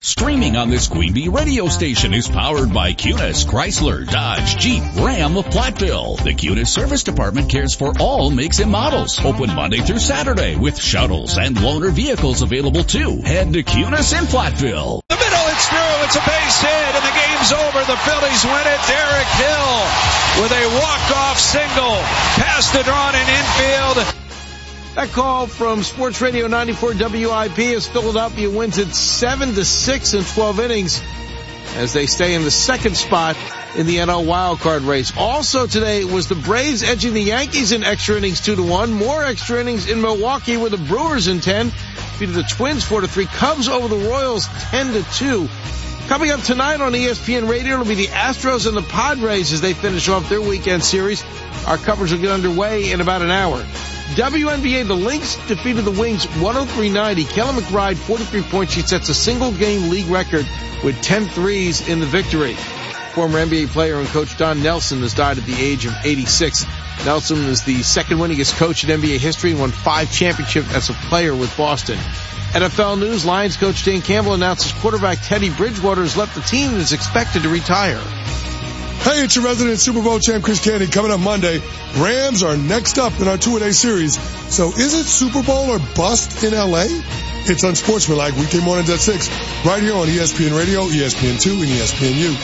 Streaming on this Queen Bee radio station is powered by Cunis, Chrysler, Dodge, Jeep, Ram of Platteville. The Cunis Service Department cares for all makes and models. Open Monday through Saturday with shuttles and loaner vehicles available too. Head to Cunis in Platteville. The middle, it's through. It's a base hit, and the game's over. The Phillies win it. Derek Hill with a walk-off single past the drawn in infield. That call from Sports Radio 94 WIP as Philadelphia wins it 7-6 in 12 innings as they stay in the second spot in the NL wildcard race. Also today was the Braves edging the Yankees in extra innings 2-1. More extra innings in Milwaukee with the Brewers in 10. Defeated the Twins 4-3. Cubs over the Royals 10-2. Coming up tonight on ESPN Radio, it'll be the Astros and the Padres as they finish off their weekend series. Our coverage will get underway in about an hour. WNBA, the Lynx defeated the Wings 103-90. Kelly McBride, 43 points. She sets a single-game league record with 10 threes in the victory. Former NBA player and coach Don Nelson has died at the age of 86. Nelson is the second winningest coach in NBA history and won 5 championships as a player with Boston. NFL news, Lions coach Dan Campbell announces quarterback Teddy Bridgewater has left the team and is expected to retire. Hey, it's your resident Super Bowl champ Chris Candy. Coming up Monday, Rams are next up in our two-a-day series. So is it Super Bowl or bust in L.A.? It's Unsportsmanlike weekday mornings at 6, right here on ESPN Radio, ESPN2, and ESPNU.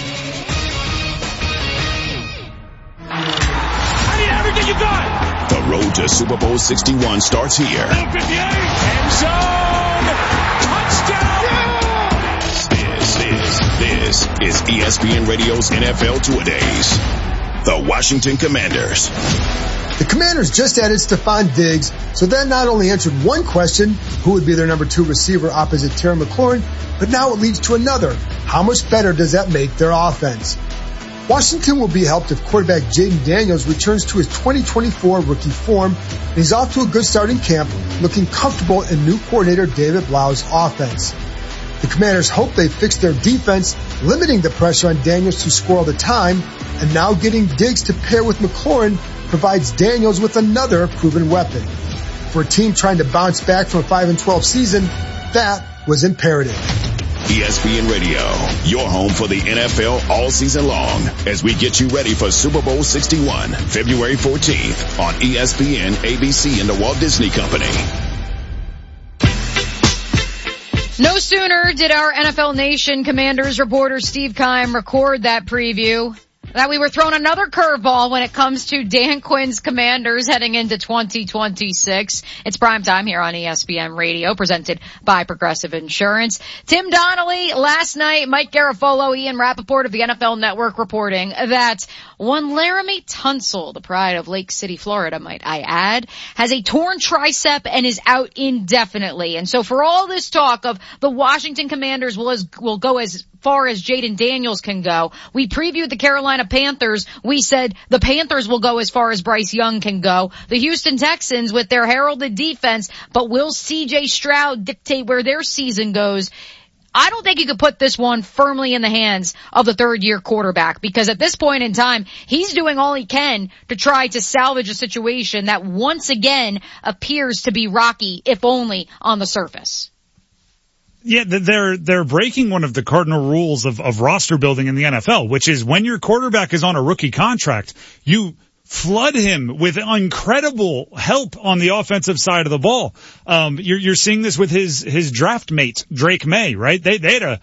I need everything you got. The road to Super Bowl 61 starts here. End zone. Touchdown. This is ESPN Radio's NFL Two-A-Days. The Washington Commanders. The Commanders just added Stephon Diggs, so that not only answered one question, who would be their number 2 receiver opposite Terry McLaurin, but now it leads to another. How much better does that make their offense? Washington will be helped if quarterback Jaden Daniels returns to his 2024 rookie form, and he's off to a good start in camp, looking comfortable in new coordinator David Blau's offense. The Commanders hope they fixed their defense, limiting the pressure on Daniels to score all the time, and now getting Diggs to pair with McLaurin provides Daniels with another proven weapon. For a team trying to bounce back from a 5-12 season, that was imperative. ESPN Radio, your home for the NFL all season long as we get you ready for Super Bowl 61, February 14th on ESPN, ABC, and the Walt Disney Company. No sooner did our NFL Nation Commanders reporter Steve Keim record that preview that we were thrown another curveball when it comes to Dan Quinn's Commanders heading into 2026. It's primetime here on ESPN Radio, presented by Progressive Insurance. Tim Donnelly last night, Mike Garafolo, Ian Rappaport of the NFL Network reporting that one Laramie Tunsil, the pride of Lake City, Florida, might I add, has a torn tricep and is out indefinitely. And so for all this talk of the Washington Commanders will go as far as Jaden Daniels can go, we previewed the Carolina Panthers. We said the Panthers will go as far as Bryce Young can go. The Houston Texans with their heralded defense, but will C.J. Stroud dictate where their season goes? I don't think you could put this one firmly in the hands of the third-year quarterback, because at this point in time, he's doing all he can to try to salvage a situation that once again appears to be rocky, if only on the surface. Yeah, they're breaking one of the cardinal rules of roster building in the NFL, which is when your quarterback is on a rookie contract, you flood him with incredible help on the offensive side of the ball. You're seeing this with his draft mate, Drake May, right? They had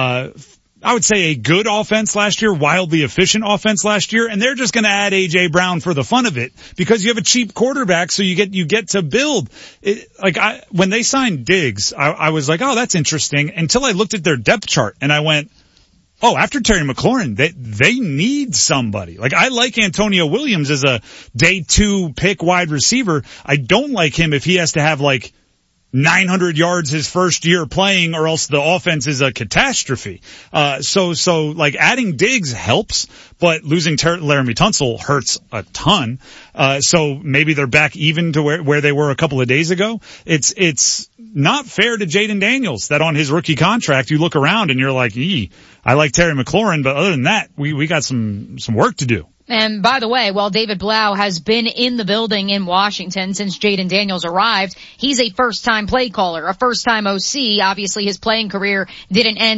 I would say a good offense last year, wildly efficient offense last year, and they're just going to add A.J. Brown for the fun of it because you have a cheap quarterback, so you get to build. When they signed Diggs, I was like, oh, that's interesting, until I looked at their depth chart and I went, oh, after Terry McLaurin, they need somebody. Like, I like Antonio Williams as a day 2 pick wide receiver. I don't like him if he has to have 900 yards his first year playing, or else the offense is a catastrophe. So adding Diggs helps, but losing Laramie Tunsil hurts a ton. So maybe they're back even to where they were a couple of days ago. It's not fair to Jaden Daniels that on his rookie contract you look around and you're like, I like Terry McLaurin, but other than that, we got some work to do. And by the way, while David Blau has been in the building in Washington since Jaden Daniels arrived, he's a first-time play caller, a first-time OC. Obviously, his playing career didn't end